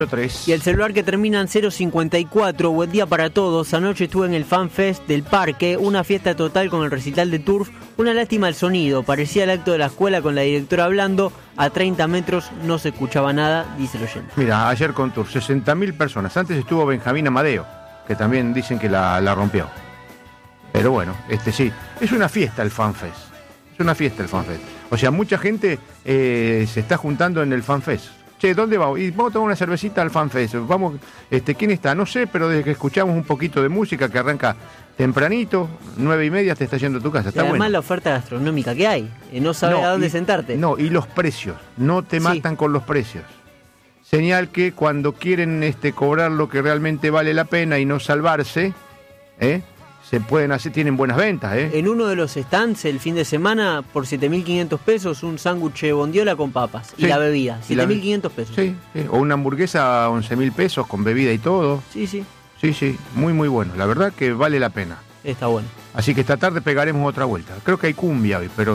3. Y el celular que termina en 054, buen día para todos. Anoche estuve en el Fan Fest del parque, una fiesta total con el recital de Turf. Una lástima el sonido, parecía el acto de la escuela con la directora hablando. A 30 metros no se escuchaba nada, dice el oyente. Mira, ayer con Turf, 60.000 personas. Antes estuvo Benjamín Amadeo, que también dicen que la rompió. Pero bueno, sí, es una fiesta el Fan Fest. Es una fiesta el Fan Fest. O sea, mucha gente se está juntando en el Fan Fest. Che, ¿dónde vamos? Y vamos a tomar una cervecita al Fan Fest. Vamos, ¿quién está? No sé, pero desde que escuchamos un poquito de música que arranca tempranito, 9:30 te está yendo a tu casa. Está y además bueno. La oferta gastronómica que hay, no sabes a dónde sentarte. No, y los precios, no te matan con los precios. Señal que cuando quieren cobrar lo que realmente vale la pena y no salvarse, se pueden hacer, tienen buenas ventas, En uno de los stands el fin de semana, por 7.500 pesos, un sándwich de bondiola con papas. Sí. Y la bebida, 7.500 pesos. Sí, o una hamburguesa a 11.000 pesos con bebida y todo. Sí. Sí, muy bueno. La verdad que vale la pena. Está bueno. Así que esta tarde pegaremos otra vuelta. Creo que hay cumbia hoy, pero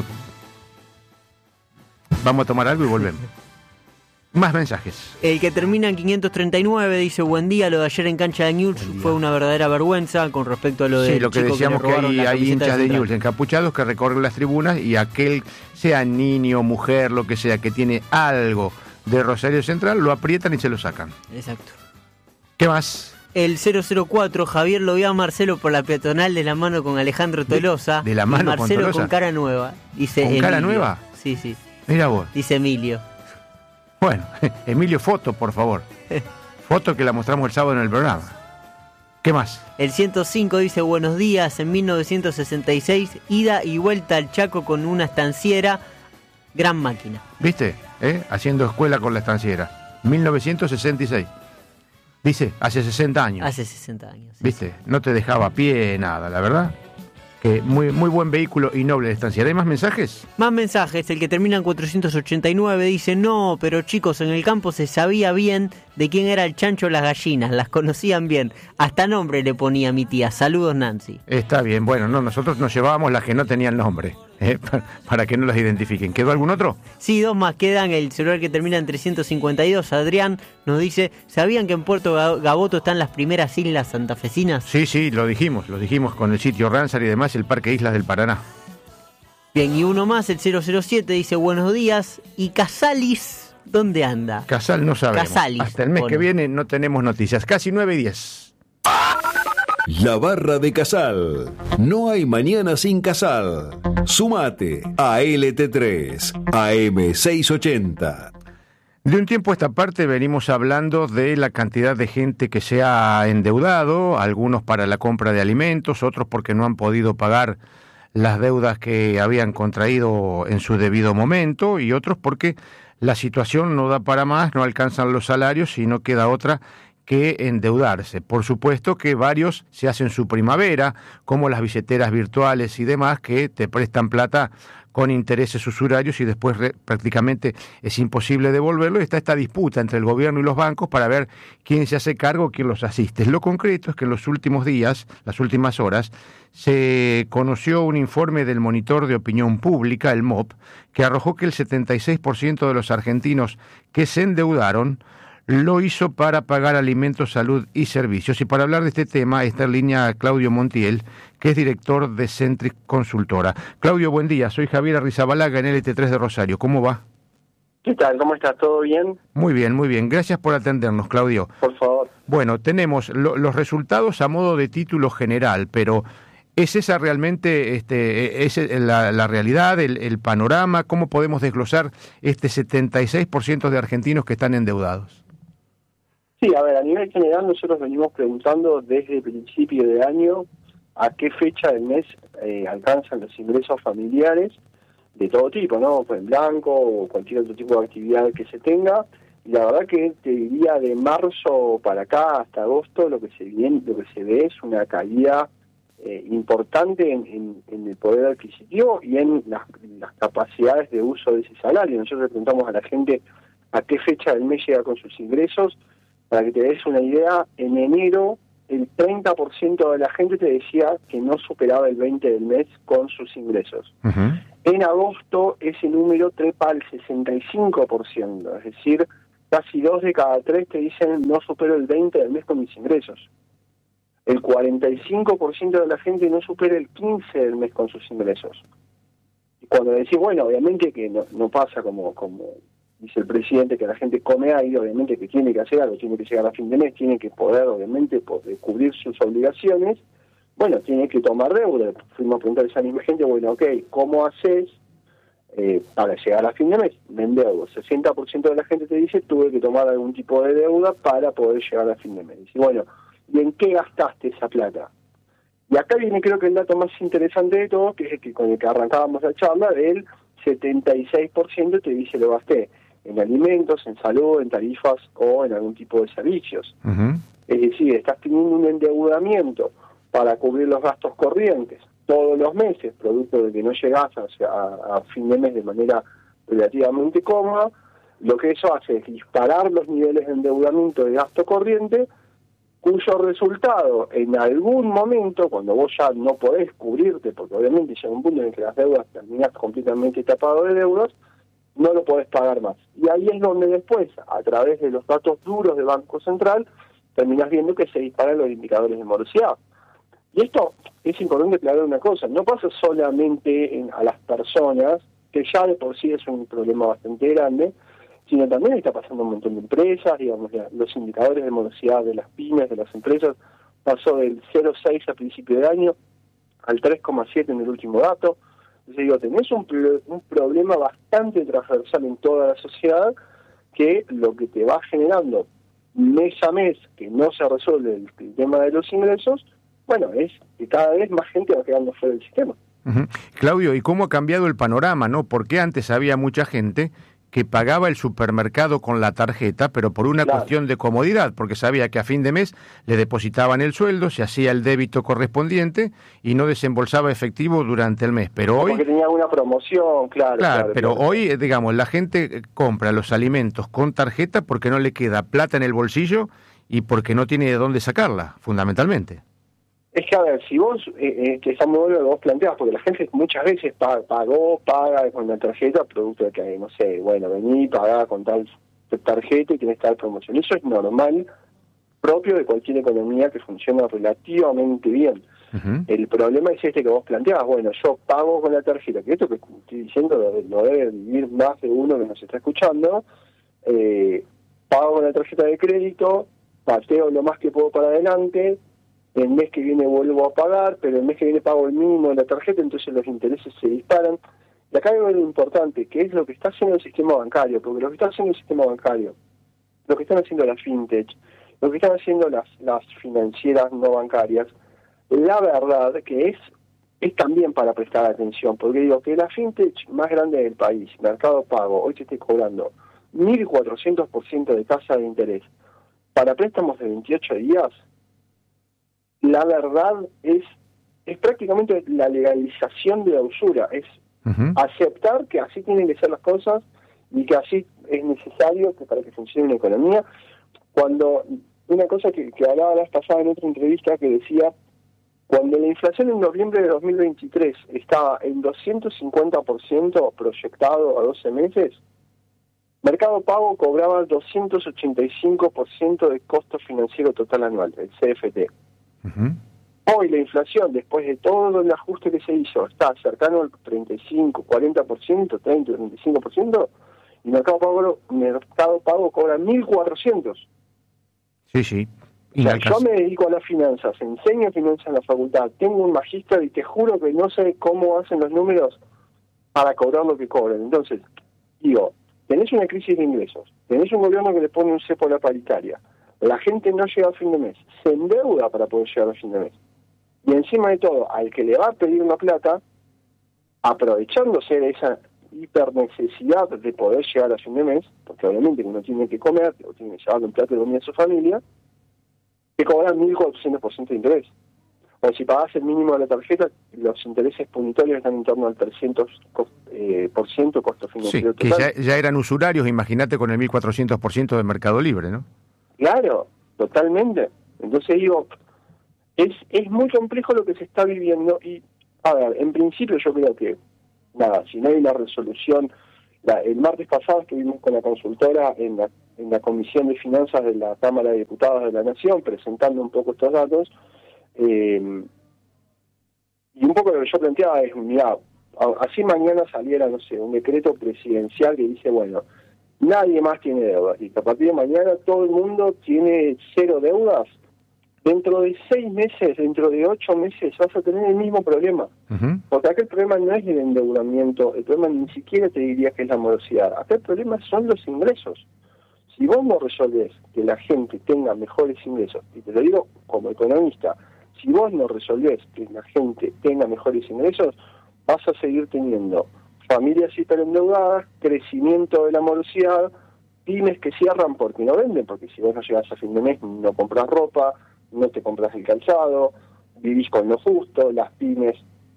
vamos a tomar algo y volvemos. Más mensajes. El que termina en 539 dice: buen día, lo de ayer en cancha de Newell's fue una verdadera vergüenza con respecto a lo de. Sí, lo que decíamos que hay hinchas de Newell's encapuchados que recorren las tribunas y aquel, sea niño, mujer, lo que sea, que tiene algo de Rosario Central, lo aprietan y se lo sacan. Exacto. ¿Qué más? El 004, Javier lo vio a Marcelo por la peatonal de la mano con Alejandro Tolosa. ¿De la mano Marcelo con Tolosa? Con cara nueva. Dice ¿Con Emilio. cara nueva? Sí. Mira vos. Dice Emilio. Bueno, Emilio, foto, por favor. Foto que la mostramos el sábado en el programa. ¿Qué más? El 105 dice: buenos días, en 1966, ida y vuelta al Chaco con una estanciera, gran máquina. ¿Viste? Haciendo escuela con la estanciera. 1966. Dice, hace 60 años. Hace 60 años. ¿Viste? No te dejaba a pie, nada, la verdad. Que muy buen vehículo y noble de estanciera. ¿Hay más mensajes? Más mensajes. El que termina en 489 dice: no, pero chicos, en el campo se sabía bien de quién era el chancho o las gallinas. Las conocían bien. Hasta nombre le ponía mi tía. Saludos, Nancy. Está bien. Bueno, nosotros nos llevábamos las que no tenían nombre. Para que no las identifiquen. ¿Quedó algún otro? Sí, dos más quedan. El celular que termina en 352, Adrián, nos dice: ¿sabían que en Puerto Gaboto están las primeras islas santafesinas? Sí, lo dijimos con el sitio Ramsar y demás, el Parque Islas del Paraná. Bien, y uno más, el 007, dice: buenos días. ¿Y Casalis dónde anda? Casal no sabemos. Casalis, hasta el mes que viene no tenemos noticias. Casi 9:10. La Barra de Casal. No hay mañana sin Casal. Sumate a LT3, AM680. De un tiempo a esta parte venimos hablando de la cantidad de gente que se ha endeudado, algunos para la compra de alimentos, otros porque no han podido pagar las deudas que habían contraído en su debido momento, y otros porque la situación no da para más, no alcanzan los salarios y no queda otra que endeudarse. Por supuesto que varios se hacen su primavera, como las billeteras virtuales y demás, que te prestan plata con intereses usurarios y después prácticamente es imposible devolverlo. Está esta disputa entre el gobierno y los bancos para ver quién se hace cargo, quién los asiste. Lo concreto es que en los últimos días, las últimas horas, se conoció un informe del Monitor de Opinión Pública, el MOP, que arrojó que el 76% de los argentinos que se endeudaron lo hizo para pagar alimentos, salud y servicios. Y para hablar de este tema está en línea Claudio Montiel, que es director de Centric Consultora. Claudio, buen día. Soy Javier Arrizabalaga en LT3 de Rosario. ¿Cómo va? ¿Qué tal? ¿Cómo estás? ¿Todo bien? Muy bien. Gracias por atendernos, Claudio. Por favor. Bueno, tenemos los resultados a modo de título general, pero ¿es esa realmente es la realidad, el panorama? ¿Cómo podemos desglosar este 76% de argentinos que están endeudados? Sí, a ver, a nivel general nosotros venimos preguntando desde el principio de año a qué fecha del mes alcanzan los ingresos familiares de todo tipo, ¿no? Pues en blanco o cualquier otro tipo de actividad que se tenga. Y la verdad que te diría de marzo para acá hasta agosto lo que se ve es una caída importante en el poder adquisitivo y en las capacidades de uso de ese salario. Nosotros le preguntamos a la gente a qué fecha del mes llega con sus ingresos. Para que te des una idea, en enero el 30% de la gente te decía que no superaba el 20 del mes con sus ingresos. Uh-huh. En agosto ese número trepa al 65%, es decir, casi 2 de cada 3 te dicen no supero el 20 del mes con mis ingresos. El 45% de la gente no supera el 15 del mes con sus ingresos. Y cuando decís, bueno, obviamente que no pasa como dice el presidente, que la gente come aire, obviamente que tiene que hacer algo, tiene que llegar a fin de mes, tiene que poder, obviamente, poder cubrir sus obligaciones, bueno, tiene que tomar deuda. Fuimos a preguntar a esa misma gente, bueno, ok, ¿cómo haces para llegar a fin de mes? Me endeudo. 60% de la gente te dice, tuve que tomar algún tipo de deuda para poder llegar a fin de mes. Y bueno, ¿y en qué gastaste esa plata? Y acá viene creo que el dato más interesante de todo, que es el que con el que arrancábamos la charla, del 76% te dice lo gasté en alimentos, en salud, en tarifas o en algún tipo de servicios. Uh-huh. Es decir, estás teniendo un endeudamiento para cubrir los gastos corrientes todos los meses, producto de que no llegás a fin de mes de manera relativamente cómoda. Lo que eso hace es disparar los niveles de endeudamiento de gasto corriente, cuyo resultado en algún momento, cuando vos ya no podés cubrirte, porque obviamente llega un punto en el que las deudas terminás completamente tapado de deudas, no lo podés pagar más. Y ahí es donde después, a través de los datos duros del Banco Central, terminás viendo que se disparan los indicadores de morosidad. Y esto es importante aclarar una cosa, no pasa solamente a las personas, que ya de por sí es un problema bastante grande, sino también está pasando un montón de empresas, digamos, los indicadores de morosidad de las pymes, de las empresas, pasó del 0,6 a principio de año al 3,7 en el último dato. Entonces digo, tenés un problema bastante transversal en toda la sociedad, que lo que te va generando mes a mes, que no se resuelve el tema de los ingresos, bueno, es que cada vez más gente va quedando fuera del sistema. Uh-huh. Claudio, ¿y cómo ha cambiado el panorama, no? Porque antes había mucha gente que pagaba el supermercado con la tarjeta, pero por una cuestión de comodidad, porque sabía que a fin de mes le depositaban el sueldo, se hacía el débito correspondiente y no desembolsaba efectivo durante el mes. Pero hoy, porque tenía una promoción, claro. Pero hoy, digamos, la gente compra los alimentos con tarjeta porque no le queda plata en el bolsillo y porque no tiene de dónde sacarla, fundamentalmente. Es que, a ver, si vos, que está muy bueno lo que vos planteás, porque la gente muchas veces paga con la tarjeta, producto de que, no sé, bueno, vení, pagá con tal tarjeta y tenés tal promoción. Eso es normal, propio de cualquier economía que funciona relativamente bien. Uh-huh. El problema es este que vos planteás, bueno, yo pago con la tarjeta, que esto que estoy diciendo lo debe vivir más de uno que nos está escuchando, pago con la tarjeta de crédito, pateo lo más que puedo para adelante, el mes que viene vuelvo a pagar, pero el mes que viene pago el mínimo de la tarjeta, entonces los intereses se disparan. Y acá hay algo importante, que es lo que está haciendo el sistema bancario, porque lo que está haciendo el sistema bancario, lo que están haciendo las fintech, lo que están haciendo las financieras no bancarias, la verdad que es también para prestar atención, porque digo que la fintech más grande del país, Mercado Pago, hoy te esté cobrando 1.400% de tasa de interés para préstamos de 28 días, la verdad es prácticamente la legalización de la usura, es Uh-huh. aceptar que así tienen que ser las cosas y que así es necesario que para que funcione una economía. Cuando una cosa que hablaba la vez pasada en otra entrevista, que decía, cuando la inflación en noviembre de 2023 estaba en 250% proyectado a 12 meses, Mercado Pago cobraba 285% de costo financiero total anual, el CFT. Uh-huh. Hoy la inflación, después de todo el ajuste que se hizo, está cercano al 35, 40%, 30, 35%, y Mercado Pago cobra 1.400. Sí. O sea, yo me dedico a las finanzas, enseño finanzas en la facultad, tengo un magíster y te juro que no sé cómo hacen los números para cobrar lo que cobran. Entonces, digo, tenés una crisis de ingresos, tenés un gobierno que le pone un cepo a la paritaria, la gente no llega a fin de mes, se endeuda para poder llegar a fin de mes. Y encima de todo, al que le va a pedir una plata, aprovechándose de esa hipernecesidad de poder llegar a fin de mes, porque obviamente uno tiene que comer, o tiene que llevar un plato de comida a su familia, te cobran 1.400% de interés. O si pagás el mínimo de la tarjeta, los intereses punitorios están en torno al 300% costo financiero total. total. Que ya eran usurarios, imagínate con el 1.400% de Mercado Libre, ¿no? Claro, totalmente. Entonces digo, es muy complejo lo que se está viviendo y, a ver, en principio yo creo que, nada, si no hay una resolución, el martes pasado estuvimos con la consultora en la en la Comisión de Finanzas de la Cámara de Diputados de la Nación, presentando un poco estos datos, y un poco lo que yo planteaba es, mirá, así mañana saliera, no sé, un decreto presidencial que dice, bueno, nadie más tiene deudas, y a partir de mañana todo el mundo tiene 0 deudas. Dentro de 6 meses, dentro de 8 meses, vas a tener el mismo problema. Ujú. Porque acá el problema no es el endeudamiento, el problema ni siquiera te diría que es la morosidad. Acá el problema son los ingresos. Si vos no resolvés que la gente tenga mejores ingresos, y te lo digo como economista, si vos no resolvés que la gente tenga mejores ingresos, vas a seguir teniendo familias hiperendeudadas, crecimiento de la morosidad, pymes que cierran porque no venden, porque si vos no llegás a fin de mes no compras ropa, no te compras el calzado, vivís con lo justo, las pymes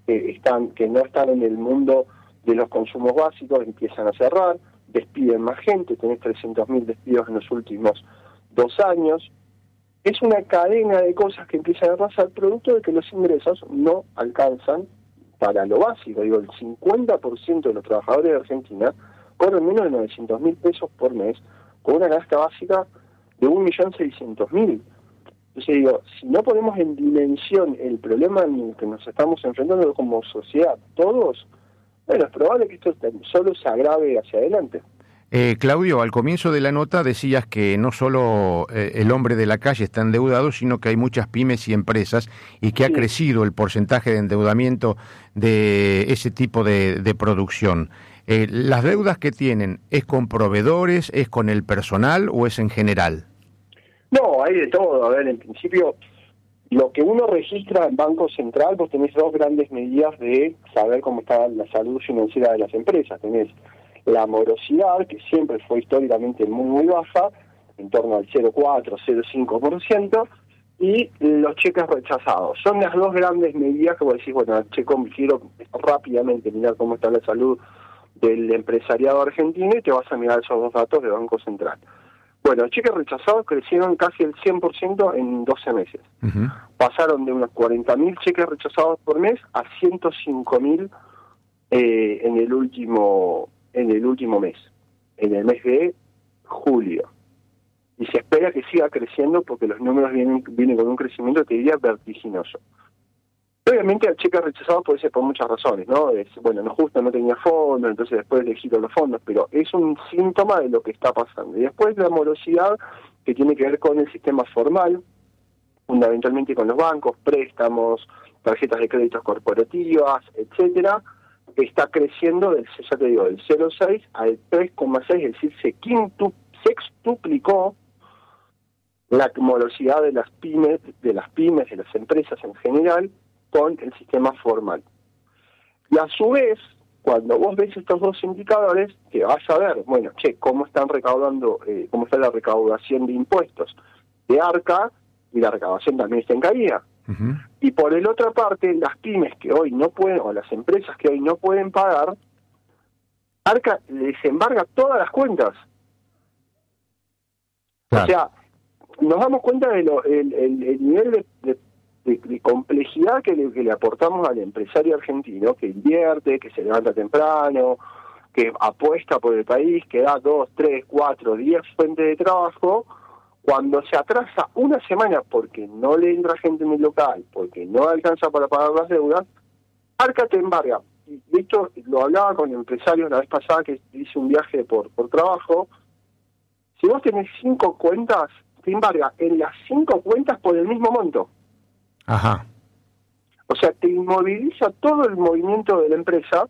que no están en el mundo de los consumos básicos empiezan a cerrar, despiden más gente, tenés 300.000 despidos en los últimos 2 años. Es una cadena de cosas que empiezan a pasar producto de que los ingresos no alcanzan para lo básico. Digo, el 50% de los trabajadores de Argentina cobran menos de 900.000 pesos por mes, con una canasta básica de 1.600.000. Entonces digo, si no ponemos en dimensión el problema en el que nos estamos enfrentando como sociedad, todos, bueno, es probable que esto solo se agrave hacia adelante. Claudio, al comienzo de la nota decías que no solo el hombre de la calle está endeudado, sino que hay muchas pymes y empresas y que ha crecido el porcentaje de endeudamiento de ese tipo de producción. ¿Las deudas que tienen es con proveedores, es con el personal o es en general? No, hay de todo. A ver, en principio, lo que uno registra en Banco Central, vos tenés 2 grandes medidas de saber cómo está la salud financiera de las empresas. Tenés la morosidad, que siempre fue históricamente muy baja, en torno al 0,4, 0,5%, y los cheques rechazados. Son las 2 grandes medidas que vos decís, bueno, quiero rápidamente mirar cómo está la salud del empresariado argentino y te vas a mirar esos 2 datos de Banco Central. Bueno, los cheques rechazados crecieron casi el 100% en 12 meses. Uh-huh. Pasaron de unos 40.000 cheques rechazados por mes a 105.000 en el último mes, en el mes de julio. Y se espera que siga creciendo porque los números vienen con un crecimiento, te diría, vertiginoso. Obviamente el cheque rechazado puede ser por muchas razones, ¿no? Bueno, justo no tenía fondos, entonces después le giro los fondos, pero es un síntoma de lo que está pasando. Y después la morosidad, que tiene que ver con el sistema formal, fundamentalmente con los bancos, préstamos, tarjetas de créditos corporativas, etcétera, está creciendo del 0,6 al 3,6, es decir, se sextuplicó la morosidad de las pymes, de las empresas en general, con el sistema formal. Y a su vez, cuando vos ves estos 2 indicadores, te vas a ver, bueno, cómo están recaudando, cómo está la recaudación de impuestos de ARCA, y la recaudación también está en caída. Uh-huh. Y por el otra parte, las pymes que hoy no pueden, o las empresas que hoy no pueden pagar, ARCA les embarga todas las cuentas. Claro. O sea, nos damos cuenta de el nivel de complejidad que le aportamos al empresario argentino, que invierte, que se levanta temprano, que apuesta por el país, que da 2, 3, 4, 10 fuentes de trabajo. Cuando se atrasa una semana porque no le entra gente en el local, porque no alcanza para pagar las deudas, ARCA te embarga. Y esto lo hablaba con empresarios la vez pasada que hice un viaje por trabajo. Si vos tenés 5 cuentas, te embarga en las 5 cuentas por el mismo monto. Ajá. O sea, te inmoviliza todo el movimiento de la empresa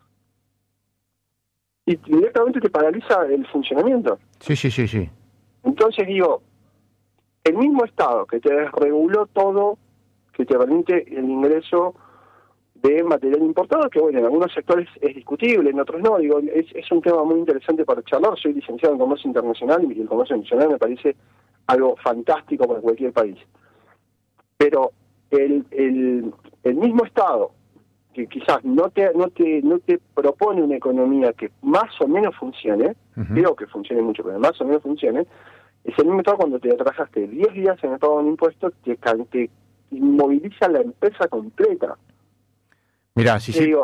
y directamente te paraliza el funcionamiento. Sí. Entonces digo, el mismo Estado que te desreguló todo, que te permite el ingreso de material importado, que bueno, en algunos sectores es discutible, en otros no, digo, es un tema muy interesante para charlar. Soy licenciado en Comercio Internacional y el comercio internacional me parece algo fantástico para cualquier país. Pero el mismo Estado, que quizás no te propone una economía que más o menos funcione, uh-huh. Creo que funcione mucho, pero más o menos funcione, es el mismo Estado cuando te atrasaste 10 días en el pago de un impuesto, te inmoviliza la empresa completa. Mirá, si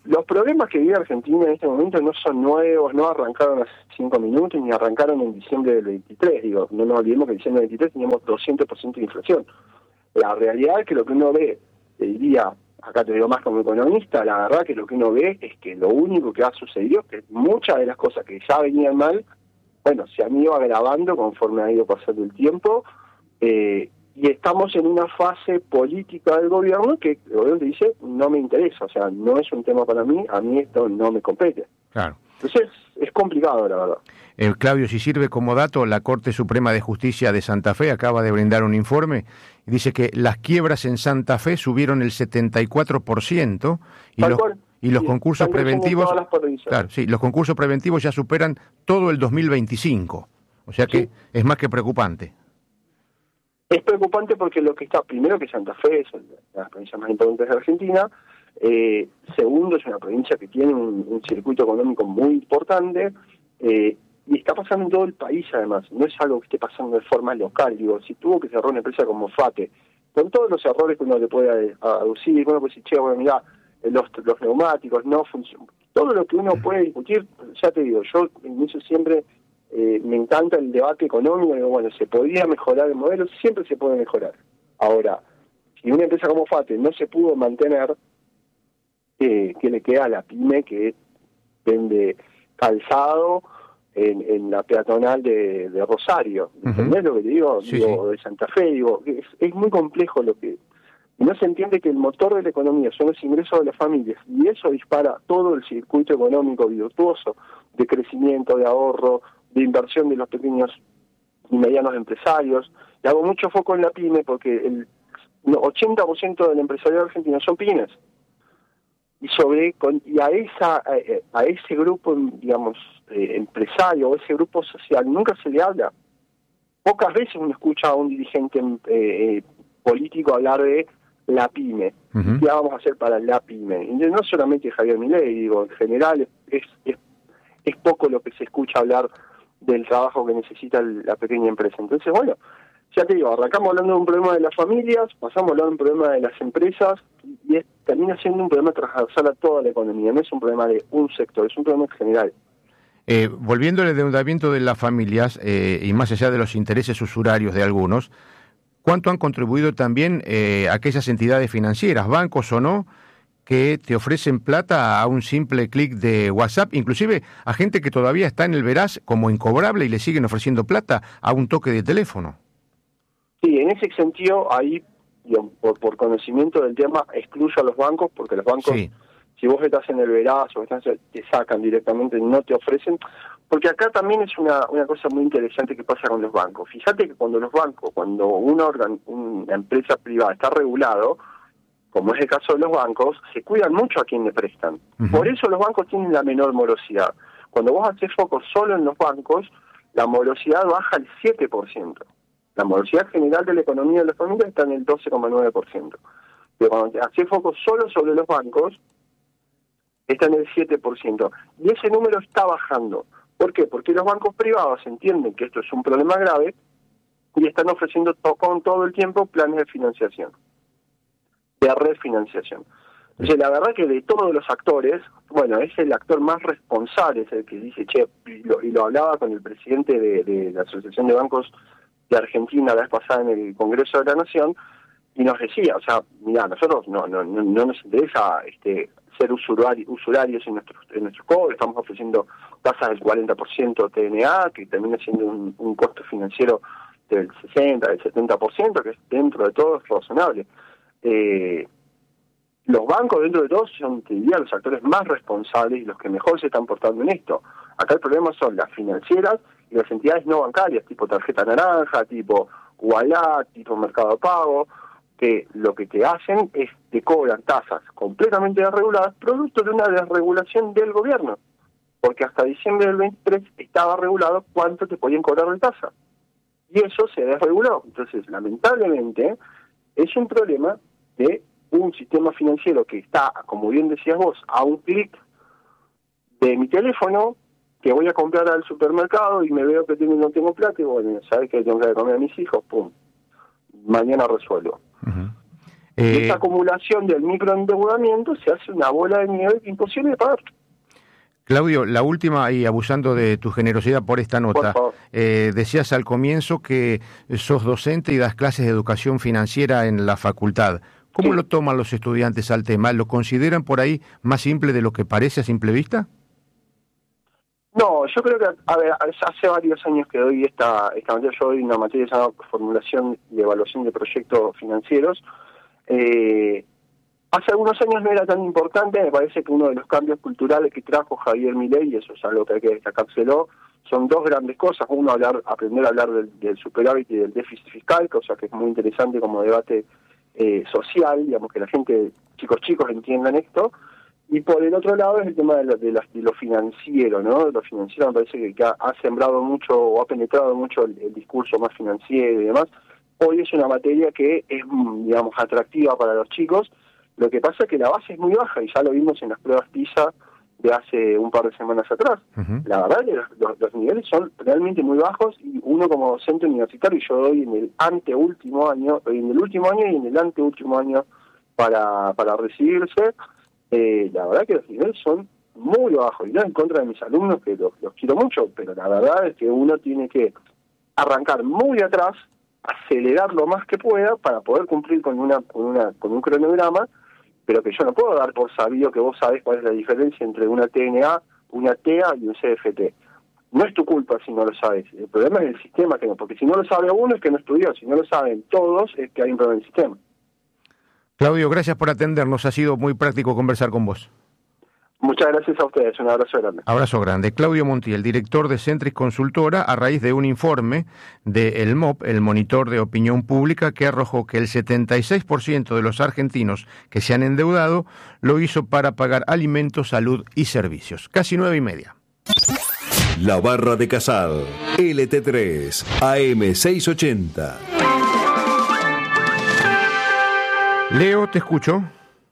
los problemas que vive Argentina en este momento no son nuevos, no arrancaron hace 5 minutos ni arrancaron en diciembre del 23. Digo, no nos olvidemos que en diciembre del 23 teníamos 200% de inflación. La realidad es que lo que uno ve, te diría, acá te digo más como economista, la verdad que lo que uno ve es que lo único que ha sucedido es que muchas de las cosas que ya venían mal, bueno, se han ido agravando conforme ha ido pasando el tiempo, y estamos en una fase política del gobierno que el gobierno te dice, no me interesa, o sea, no es un tema para mí, a mí esto no me compete. Claro. Entonces, es complicado, la verdad. Claudio, si sirve como dato, la Corte Suprema de Justicia de Santa Fe acaba de brindar un informe y dice que las quiebras en Santa Fe subieron el 74% y los concursos preventivos, claro, sí, los concursos preventivos ya superan todo el 2025. O sea que sí, es más que preocupante. Es preocupante porque lo que está, primero que Santa Fe es una de las provincias más importantes de Argentina, segundo es una provincia que tiene un circuito económico muy importante, y está pasando en todo el país además, no es algo que esté pasando de forma local. Digo, si tuvo que cerrar una empresa como FATE, con todos los errores que uno le puede aducir, uno puede decir, che, bueno, mirá, los neumáticos no funcionan, todo lo que uno puede discutir, ya te digo, yo en eso siempre me encanta el debate económico, digo, bueno, se podría mejorar el modelo, siempre se puede mejorar. Ahora, si una empresa como FATE no se pudo mantener, ¿qué le queda a la pyme que vende calzado en la peatonal de Rosario? ¿Entendés lo que te digo? Sí, digo, sí. De Santa Fe, digo, es muy complejo lo que... No se entiende que el motor de la economía son los ingresos de las familias, y eso dispara todo el circuito económico virtuoso de crecimiento, de ahorro, de inversión de los pequeños y medianos empresarios. Le hago mucho foco en la pyme porque el 80% del empresariado argentino son pymes. Y a ese grupo, digamos, empresario o ese grupo social nunca se le habla. Pocas veces uno escucha a un dirigente político hablar de la pyme. ¿Qué vamos a hacer para la pyme? Y no solamente Javier Milei, digo, en general es poco lo que se escucha hablar del trabajo que necesita la pequeña empresa. Entonces, bueno, ya te digo, arrancamos hablando de un problema de las familias, pasamos a hablar de un problema de las empresas, y termina siendo un problema transversal a toda la economía, no es un problema de un sector, es un problema general. Volviendo al endeudamiento de las familias, y más allá de los intereses usurarios de algunos, ¿cuánto han contribuido también aquellas entidades financieras, bancos o no, que te ofrecen plata a un simple clic de WhatsApp, inclusive a gente que todavía está en el veraz como incobrable y le siguen ofreciendo plata a un toque de teléfono? Sí, en ese sentido, ahí, digamos, por conocimiento del tema, excluyo a los bancos, porque los bancos, sí, si vos estás en el veraz o te sacan directamente, no te ofrecen, porque acá también es una cosa muy interesante que pasa con los bancos. Fíjate que cuando los bancos, cuando una empresa privada está regulado, como es el caso de los bancos, se cuidan mucho a quien le prestan. Por eso los bancos tienen la menor morosidad. Cuando vos haces foco solo en los bancos, la morosidad baja al 7%. La morosidad general de la economía de las familias está en el 12,9%. Pero cuando haces foco solo sobre los bancos, está en el 7%. Y ese número está bajando. ¿Por qué? Porque los bancos privados entienden que esto es un problema grave y están ofreciendo con todo el tiempo planes de financiación, de refinanciación. Entonces, la verdad que de todos los actores, bueno, es el actor más responsable, es el que dice, che, y lo hablaba con el presidente de la Asociación de Bancos de Argentina la vez pasada en el Congreso de la Nación, y nos decía, o sea, mirá, nosotros no nos interesa ser usurarios en nuestros cobros, estamos ofreciendo tasas del 40% TNA, que termina siendo un costo financiero del 60, del 70%, que es dentro de todo es razonable. Los bancos dentro de todo son, te diría, los actores más responsables y los que mejor se están portando en esto. Acá el problema son las financieras y las entidades no bancarias, tipo tarjeta naranja, tipo Ualá, tipo Mercado Pago, que lo que te hacen es te cobran tasas completamente desreguladas, producto de una desregulación del gobierno, porque hasta diciembre del 23 estaba regulado cuánto te podían cobrar de tasa, y eso se desreguló. Entonces, lamentablemente, es un problema de un sistema financiero que está, como bien decías vos, a un clic de mi teléfono, que voy a comprar al supermercado y me veo que no tengo plata, y bueno, ¿sabes que tengo que comer a mis hijos? Pum, mañana resuelvo. Y esa acumulación del microendeudamiento se hace una bola de nieve imposible de pagar. Claudio, la última, y abusando de tu generosidad por esta nota, decías al comienzo que sos docente y das clases de educación financiera en la facultad. ¿Cómo Sí. lo toman los estudiantes al tema? ¿Lo consideran por ahí más simple de lo que parece a simple vista? No, yo creo que, a ver, hace varios años que doy esta materia. Yo doy una materia llamada formulación y evaluación de proyectos financieros. Hace algunos años no era tan importante. Me parece que uno de los cambios culturales que trajo Javier Milei, y eso es algo que hay que destacárselo, son dos grandes cosas. Uno, aprender a hablar del superávit y del déficit fiscal, cosa que es muy interesante como debate social, digamos, que la gente, chicos entiendan esto. Y por el otro lado es el tema de lo financiero, ¿no? Lo financiero me parece que ha sembrado mucho o ha penetrado mucho el discurso más financiero y demás. Hoy es una materia que es, digamos, atractiva para los chicos. Lo que pasa es que la base es muy baja y ya lo vimos en las pruebas PISA de hace un par de semanas atrás. Uh-huh. La verdad es que los niveles son realmente muy bajos y uno como docente universitario, y yo doy en el último año y en el anteúltimo año para recibirse. La verdad que los niveles son muy bajos, y no en contra de mis alumnos, que los quiero mucho, pero la verdad es que uno tiene que arrancar muy atrás, acelerar lo más que pueda para poder cumplir con un cronograma, pero que yo no puedo dar por sabido que vos sabés cuál es la diferencia entre una TNA, una TEA y un CFT. No es tu culpa si no lo sabes. El problema es el sistema que no, porque si no lo sabe uno es que no estudió, si no lo saben todos es que hay un problema en el sistema. Claudio, gracias por atendernos. Ha sido muy práctico conversar con vos. Muchas gracias a ustedes. Un abrazo grande. Abrazo grande. Claudio Montiel, director de Centris Consultora, a raíz de un informe del MOP, el Monitor de Opinión Pública, que arrojó que el 76% de los argentinos que se han endeudado lo hizo para pagar alimentos, salud y servicios. Casi 9:30. La Barra de Casal, LT3, AM680. Leo, te escucho.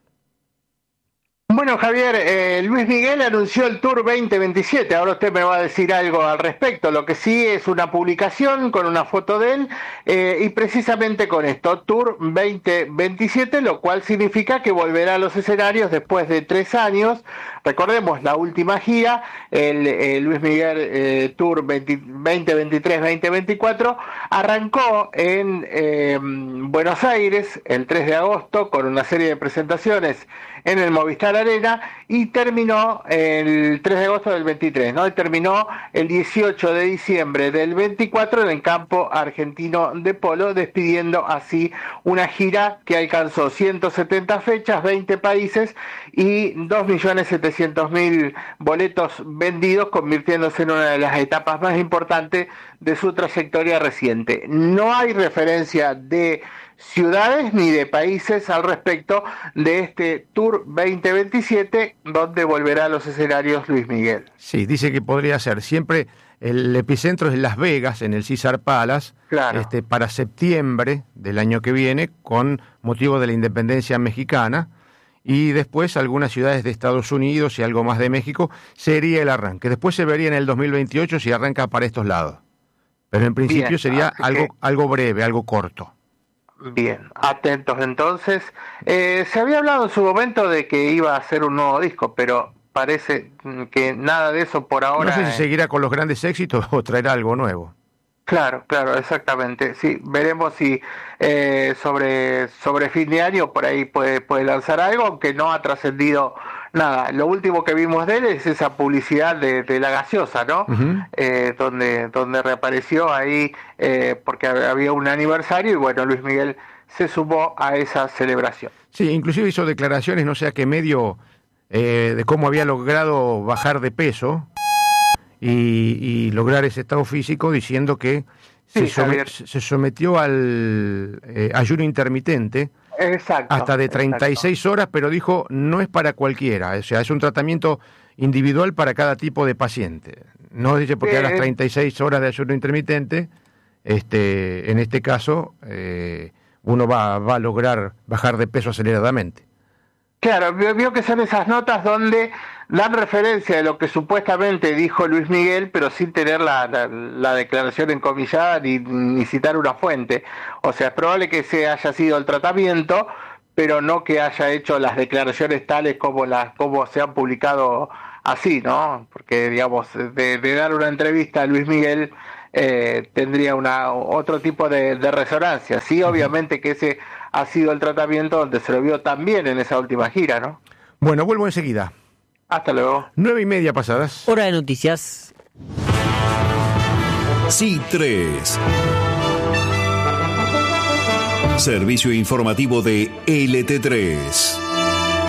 Bueno, Javier, Luis Miguel anunció el Tour 2027, ahora usted me va a decir algo al respecto. Lo que sí es una publicación con una foto de él y precisamente con esto, Tour 2027, lo cual significa que volverá a los escenarios después de 3 años. Recordemos, la última gira, el Luis Miguel Tour 2023-2024, arrancó en Buenos Aires el 3 de agosto con una serie de presentaciones en el Movistar Arena y terminó el 3 de agosto del 23, ¿no? Y terminó el 18 de diciembre del 24 en el campo argentino de polo, despidiendo así una gira que alcanzó 170 fechas, 20 países y 2.700.000 boletos vendidos, convirtiéndose en una de las etapas más importantes de su trayectoria reciente. No hay referencia de ciudades ni de países al respecto de este Tour 2027, donde volverá a los escenarios Luis Miguel. Sí, dice que podría ser. Siempre el epicentro es Las Vegas, en el Caesars Palace, claro, para septiembre del año que viene, con motivo de la independencia mexicana, y después algunas ciudades de Estados Unidos y algo más de México, sería el arranque. Después se vería en el 2028 si arranca para estos lados. Pero en principio bien, sería algo breve, algo corto. Bien, atentos entonces. Se había hablado en su momento de que iba a hacer un nuevo disco, pero parece que nada de eso por ahora. No sé si seguirá con los grandes éxitos o traerá algo nuevo. Claro, exactamente. Sí, veremos si sobre fin de año por ahí puede lanzar algo, aunque no ha trascendido nada. Lo último que vimos de él es esa publicidad de la gaseosa, ¿no? Uh-huh. Donde reapareció ahí porque había un aniversario y bueno, Luis Miguel se sumó a esa celebración. Sí, inclusive hizo declaraciones, no sé a qué medio, de cómo había logrado bajar de peso y lograr ese estado físico, diciendo que Sí, se sometió al ayuno intermitente. Exacto, hasta de 36 horas, pero dijo no es para cualquiera, o sea, es un tratamiento individual para cada tipo de paciente. No dice porque hagas 36 horas de ayuno intermitente, en este caso uno va a lograr bajar de peso aceleradamente. Claro, vio que son esas notas donde dan referencia de lo que supuestamente dijo Luis Miguel, pero sin tener la declaración encomillada ni citar una fuente. O sea, es probable que ese haya sido el tratamiento, pero no que haya hecho las declaraciones tales como se han publicado así, ¿no? Porque, digamos, de dar una entrevista a Luis Miguel tendría otro tipo de resonancia. Sí, obviamente que ese ha sido el tratamiento donde se lo vio también en esa última gira, ¿no? Bueno, vuelvo enseguida. Hasta luego. 9:30 pasadas. Hora de noticias. SIC3. Servicio informativo de LT3.